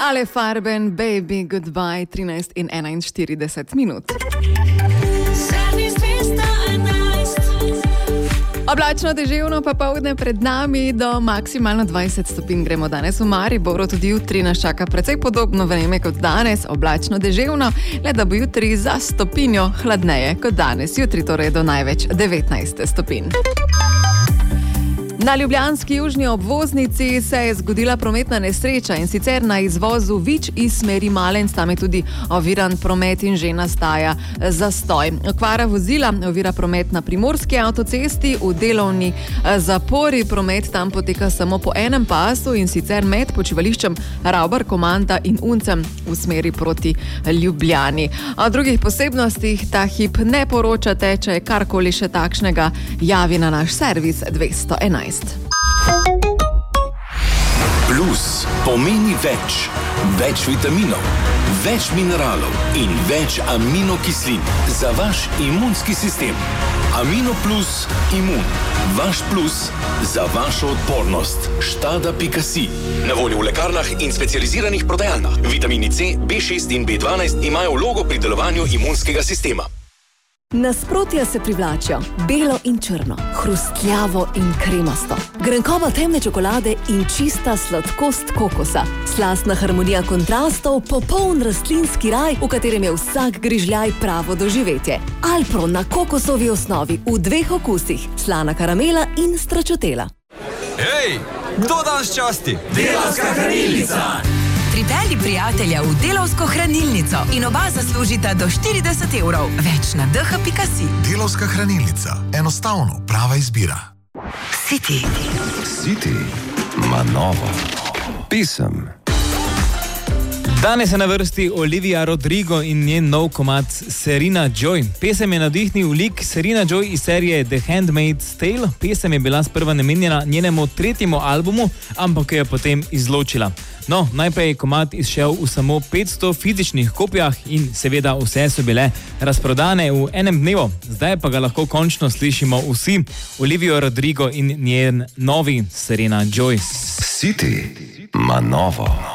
Ale Farben, Baby, Goodbye, 13 in 41 minut. Oblačno, deževno, pa popoldne pred nami, do maksimalno 20 stopinj gremo danes v Mariboru, tudi jutri nas čaka precej podobno vreme kot danes, oblačno, deževno, le da bo jutri za stopinjo hladneje kot danes, jutri torej do največ 19 stopinj. Na ljubljanski južni obvoznici se je zgodila prometna nesreča in sicer na izvozu Vič iz smeri Malenc, tam je tudi oviran promet in že nastaja zastoj. Okvara vozila ovira promet na primorski avtocesti, v delovni zapori promet tam poteka samo po enem pasu in sicer med počivališčem Ravbar, Komanda in Uncem v smeri proti Ljubljani. O drugih posebnostih ta hip ne poročate, če je karkoli še takšnega, javi na naš servis 211. Plus pomeni več. Več vitaminov, več mineralov in več aminokislin za vaš imunski sistem. Amino Plus Imun. Vaš plus za vašo odpornost. Štada.si. Na voljo v lekarnah in specializiranih prodajalnah. Vitamini C, B6 in B12 imajo vlogo pri delovanju imunskega sistema. Nasprotja se privlačijo, belo in črno, hrustljavo in kremasto, grenkoba temne čokolade in čista sladkost kokosa, slastna harmonija kontrastov, popoln rastlinski raj, v katerem je vsak grižljaj pravo doživetje. Alpro na kokosovi osnovi v dveh okusih, slana karamela in stračotela. Hej, kdo danes časti? Delavska hranilnica! Pripelji prijatelja v Delavsko hranilnico in oba zaslužita do 40 €. Več na dh.si. Delavska hranilnica. Enostavno, prava izbira. City. City ima novo. Pisem. Danes je na vrsti Olivia Rodrigo in njen nov komad Serena Joy. Pesem je navdihnil lik Serena Joy iz serije The Handmaid's Tale. Pesem je bila sprva namenjena njenemu 3. albumu, ampak jo je potem izločila. No, najprej je komad izšel v samo 500 fizičnih kopijah in seveda vse so bile razprodane v enem dnevu. Zdaj pa ga lahko končno slišimo vsi. Olivia Rodrigo in njen novi Serena Joy. City ima novo.